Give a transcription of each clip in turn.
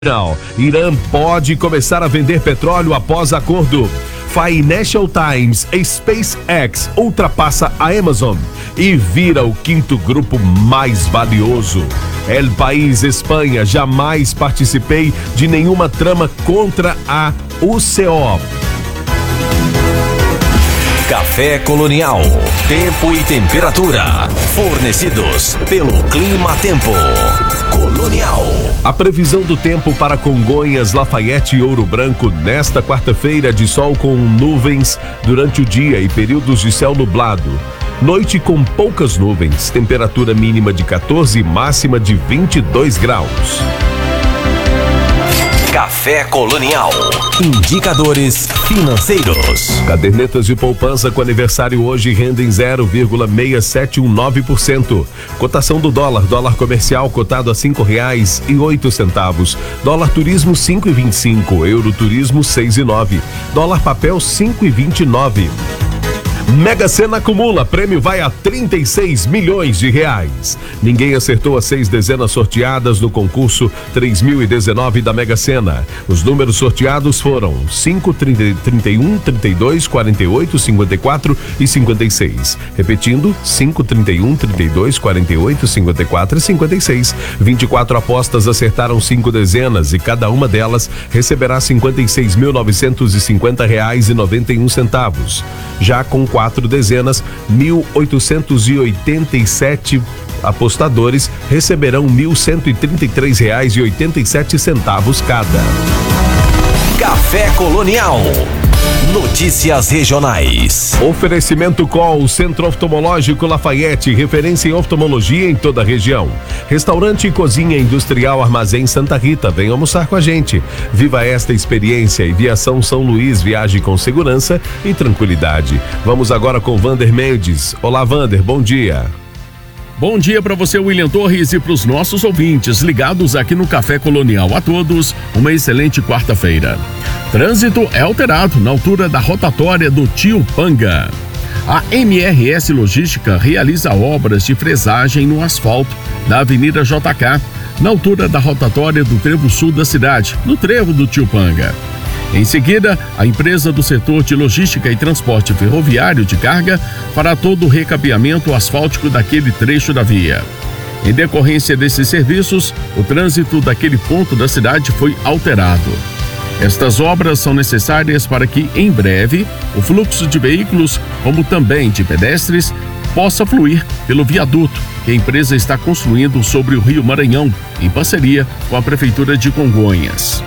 Irã pode começar a vender petróleo após acordo. Financial Times, a SpaceX ultrapassa a Amazon e vira o quinto grupo mais valioso. El País, Espanha, jamais participei de nenhuma trama contra a UCO. Café Colonial. Tempo e temperatura. Fornecidos pelo Clima Tempo. Colonial. A previsão do tempo para Congonhas, Lafayette e Ouro Branco nesta quarta-feira de sol com nuvens durante o dia e períodos de céu nublado. Noite com poucas nuvens, temperatura mínima de 14 e máxima de 22 graus. Café Colonial. Indicadores financeiros. Cadernetas de poupança com aniversário hoje rendem 0,6719%. Cotação do dólar comercial cotado a R$5,08. Dólar turismo 5,25. Euro turismo 6,9. Dólar papel 5,29. Mega Sena acumula, prêmio vai a 36 milhões de reais. Ninguém acertou as 6 dezenas sorteadas no concurso 3019 da Mega Sena. Os números sorteados foram 5, 31, 32, 48, 54 e 56. Repetindo, 5, 31, 32, 48, 54 e 56. 24 apostas acertaram 5 dezenas e cada uma delas receberá R$56.950,91. Já com 4 dezenas, 1.887 apostadores receberão R$1.133,87 cada. Café Colonial. Notícias regionais. Oferecimento Col, Centro Oftalmológico Lafayette, referência em oftalmologia em toda a região. Restaurante e Cozinha Industrial Armazém Santa Rita, venha almoçar com a gente. Viva esta experiência e Viação São Luís, viaje com segurança e tranquilidade. Vamos agora com Vander Mendes. Olá, Vander, bom dia. Bom dia para você, William Torres, e para os nossos ouvintes ligados aqui no Café Colonial. A todos, uma excelente quarta-feira. Trânsito é alterado na altura da rotatória do Tio Panga. A MRS Logística realiza obras de fresagem no asfalto da Avenida JK, na altura da rotatória do trevo sul da cidade, no trevo do Tio Panga. Em seguida, a empresa do setor de logística e transporte ferroviário de carga fará todo o recapeamento asfáltico daquele trecho da via. Em decorrência desses serviços, o trânsito daquele ponto da cidade foi alterado. Estas obras são necessárias para que, em breve, o fluxo de veículos, como também de pedestres, possa fluir pelo viaduto que a empresa está construindo sobre o Rio Maranhão, em parceria com a Prefeitura de Congonhas.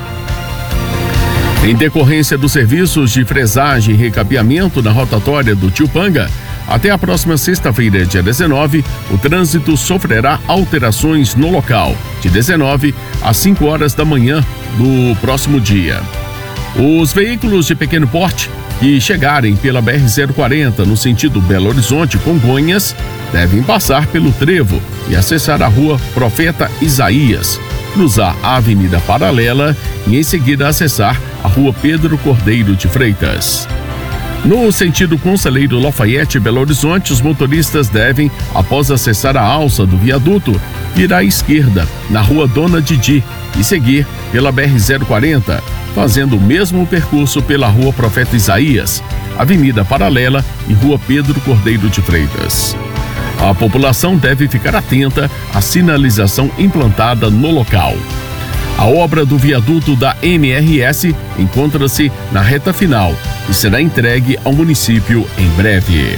Em decorrência dos serviços de fresagem e recapeamento na rotatória do Tio Panga, até a próxima sexta-feira, dia 19, o trânsito sofrerá alterações no local, de 19 às 5 horas da manhã do próximo dia. Os veículos de pequeno porte que chegarem pela BR-040 no sentido Belo Horizonte-Congonhas devem passar pelo trevo e acessar a rua Profeta Isaías, cruzar a Avenida Paralela e em seguida acessar a rua Pedro Cordeiro de Freitas. No sentido Conselheiro Lafayette Belo Horizonte, os motoristas devem, após acessar a alça do viaduto, virar à esquerda na rua Dona Didi e seguir pela BR-040, fazendo o mesmo percurso pela rua Profeta Isaías, Avenida Paralela e rua Pedro Cordeiro de Freitas. A população deve ficar atenta à sinalização implantada no local. A obra do viaduto da MRS encontra-se na reta final e será entregue ao município em breve.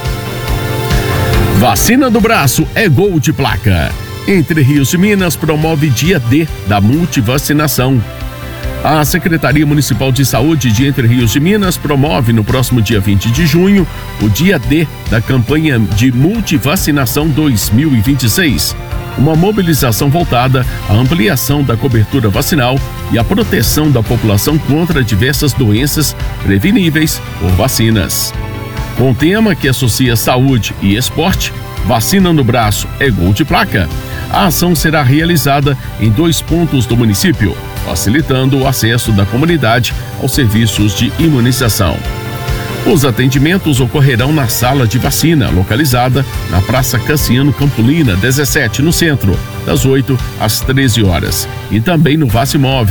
Vacina do braço é gol de placa. Entre Rios e Minas promove dia D da multivacinação. A Secretaria Municipal de Saúde de Entre Rios e Minas promove no próximo dia 20 de junho o dia D da campanha de multivacinação 2026, uma mobilização voltada à ampliação da cobertura vacinal e à proteção da população contra diversas doenças preveníveis por vacinas. Com o tema que associa saúde e esporte, vacina no braço é gol de placa, a ação será realizada em 2 pontos do município, facilitando o acesso da comunidade aos serviços de imunização. Os atendimentos ocorrerão na sala de vacina, localizada na Praça Cassiano Campolina, 17, no centro, das 8 às 13 horas. E também no Vacimóvel,